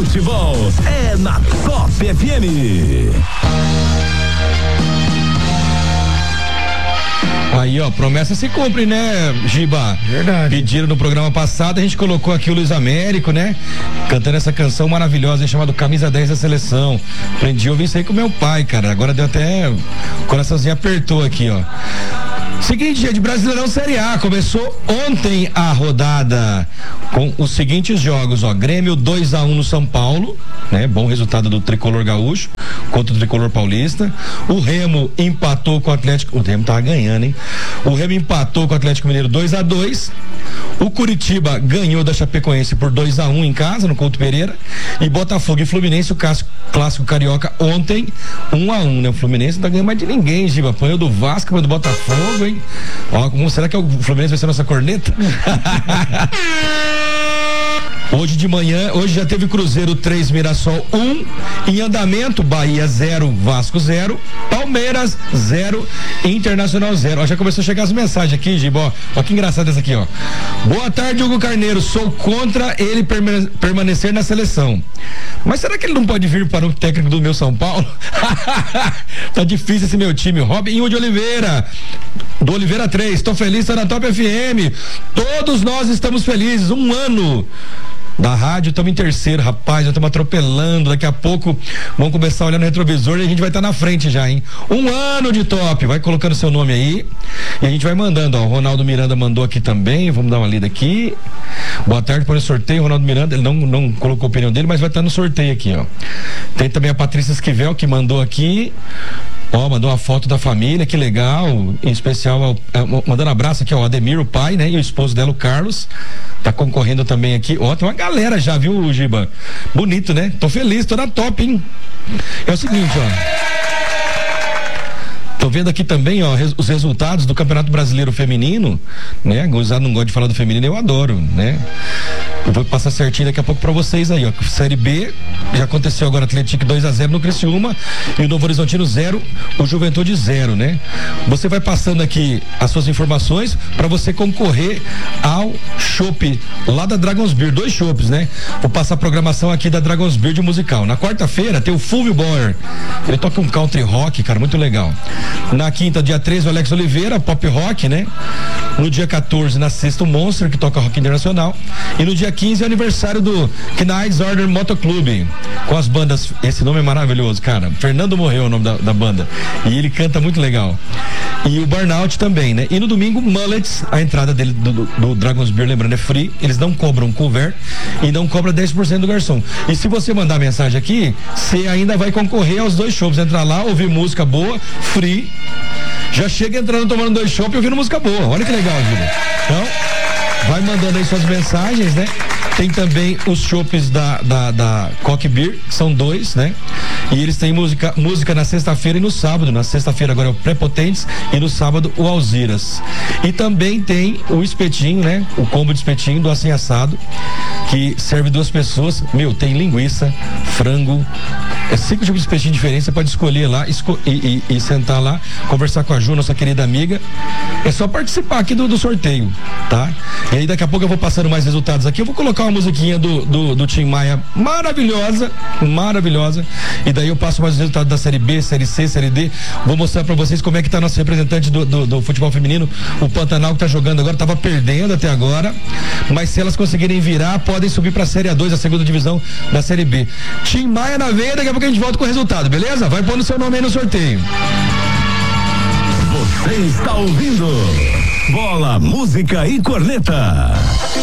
futebol é na Top FM. Aí, ó, promessa se cumpre, né, Giba? Verdade. Pediram no programa passado, a gente colocou aqui o Luiz Américo, né? Cantando essa canção maravilhosa, chamada Camisa 10 da Seleção. Aprendi a ouvir isso aí com meu pai, cara. Agora deu até. O coraçãozinho apertou aqui, ó. Seguinte, gente, Brasileirão Série A começou ontem a rodada com os seguintes jogos, ó, Grêmio 2-1 no São Paulo, né? Bom resultado do tricolor gaúcho contra o tricolor paulista. O Remo empatou com o Atlético, o Remo tava ganhando, hein? O Remo empatou com o Atlético Mineiro 2-2. O Curitiba ganhou da Chapecoense por 2-1 em casa, no Couto Pereira. E Botafogo e Fluminense, o clássico carioca ontem, 1-1, né? O Fluminense não tá ganhando mais de ninguém, Giba. Apanhou do Vasco, apanhou do Botafogo, hein? Ó, será que o Fluminense vai ser nossa corneta? Hoje de manhã, hoje já teve Cruzeiro 3, Mirassol 1, em andamento, Bahia 0, Vasco 0, Palmeiras 0, Internacional 0. Ó, já começou a chegar as mensagens aqui, Gibó. Ó, que engraçado essa aqui, ó. Boa tarde, Hugo Carneiro. Sou contra ele permanecer na seleção. Mas será que ele não pode vir para o técnico do meu São Paulo? Tá difícil esse meu time. Robinho de Oliveira, do Oliveira 3. Tô feliz, tô na Top FM. Todos nós estamos felizes. Um ano da rádio, estamos em terceiro, rapaz, já estamos atropelando, daqui a pouco vamos começar a olhar no retrovisor e a gente vai estar na frente já, hein? Um ano de top, vai colocando seu nome aí e a gente vai mandando, ó, o Ronaldo Miranda mandou aqui também, vamos dar uma lida aqui. Boa tarde, por esse sorteio, Ronaldo Miranda, ele não colocou a opinião dele, mas vai estar no sorteio aqui, ó. Tem também a Patrícia Esquivel que mandou aqui. Ó, mandou uma foto da família, que legal, em especial, mandando abraço aqui ao Ademir, o pai, né, e o esposo dela, o Carlos, tá concorrendo também aqui. Ó, tem uma galera já, viu, Giba? Bonito, né? Tô feliz, tô na top, hein? É o seguinte, ó. Tô vendo aqui também, ó, os resultados do Campeonato Brasileiro Feminino, né? Gozado não gosta de falar do feminino, eu adoro, né? Eu vou passar certinho daqui a pouco pra vocês aí, ó. Série B, já aconteceu agora, Atlético 2-0 no Criciúma e o Novo Horizontino 0, o Juventude 0, né? Você vai passando aqui as suas informações pra você concorrer ao chopp lá da Dragons Beer, 2 chopps, né? Vou passar a programação aqui da Dragons Beer de musical. Na quarta-feira tem o Fulvio Boyer, ele toca um country rock, cara, muito legal. Na quinta, dia 13, o Alex Oliveira, pop rock, né? No dia 14, na sexta, o Monster, que toca rock internacional. E no dia 15 é aniversário do Knights Order Motoclube, com as bandas, esse nome é maravilhoso, cara. Fernando Morreu é o nome da banda. E ele canta muito legal. E o Burnout também, né? E no domingo, Mullets, a entrada dele do Dragons Beer, lembrando, é free. Eles não cobram cover e não cobra 10% do garçom. E se você mandar mensagem aqui, você ainda vai concorrer aos 2 shows. Entrar lá, ouvir música boa, free. Já chega entrando, tomando 2 shows e ouvindo música boa. Olha que legal, Júlio. Então, vai mandando aí suas mensagens, né? Tem também os chopps da Coque Beer, são 2, né? E eles têm música na sexta-feira e no sábado. Na sexta-feira agora é o Prepotentes e no sábado o Alziras. E também tem o espetinho, né? O combo de espetinho do assim assado, que serve 2 pessoas. Meu, tem linguiça, frango, 5 tipos de espetinho diferentes. Você pode escolher lá e sentar lá, conversar com a Ju, nossa querida amiga. É só participar aqui do sorteio, tá? E aí daqui a pouco eu vou passando mais resultados aqui. Eu vou colocar uma musiquinha do Tim Maia maravilhosa. E daí eu passo mais os resultados da Série B, Série C, Série D. Vou mostrar pra vocês como é que tá nosso representante do futebol feminino, o Pantanal, que tá jogando agora, tava perdendo até agora, mas se elas conseguirem virar, podem subir pra Série A2, a segunda divisão da Série B. Tim Maia na veia, daqui a pouco a gente volta com o resultado, beleza? Vai pondo seu nome aí no sorteio. Você está ouvindo Bola, Música e Corneta.